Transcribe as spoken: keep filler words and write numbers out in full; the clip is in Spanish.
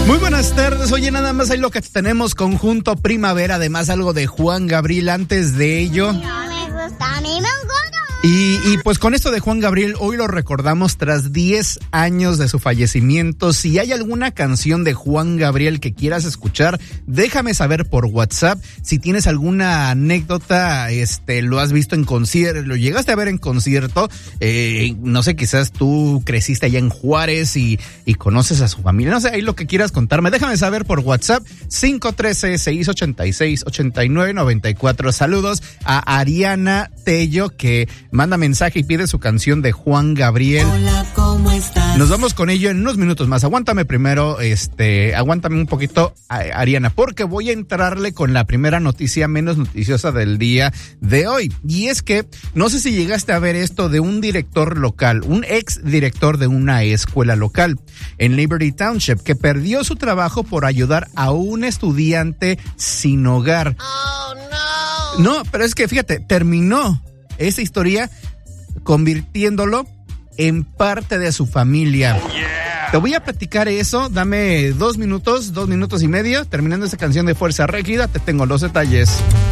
Muy buenas tardes, oye, nada más hay lo que tenemos, Conjunto Primavera, además algo de Juan Gabriel antes de ello. No me gusta, a mí me gusta. Y, y pues con esto de Juan Gabriel, hoy lo recordamos tras diez años de su fallecimiento. Si hay alguna canción de Juan Gabriel que quieras escuchar, déjame saber por WhatsApp. Si tienes alguna anécdota, este, lo has visto en concierto, lo llegaste a ver en concierto, eh, no sé, quizás tú creciste allá en Juárez y, y conoces a su familia, no sé, ahí lo que quieras contarme, déjame saber por WhatsApp, cinco uno tres, seis ocho seis, ocho nueve nueve cuatro. Saludos a Ariana Tello, que manda mensaje y pide su canción de Juan Gabriel. Hola, ¿cómo estás? Nos vamos con ello en unos minutos más. Aguántame primero, este, aguántame un poquito, Ariana, porque voy a entrarle con la primera noticia menos noticiosa del día de hoy. Y es que, no sé si llegaste a ver esto de un director local, un ex director de una escuela local en Liberty Township, que perdió su trabajo por ayudar a un estudiante sin hogar. Oh, no. No, pero es que fíjate, terminó esa historia convirtiéndolo en parte de su familia. Yeah. Te voy a platicar eso, dame dos minutos, dos minutos y medio, terminando esta canción de Fuerza Régida, te tengo los detalles.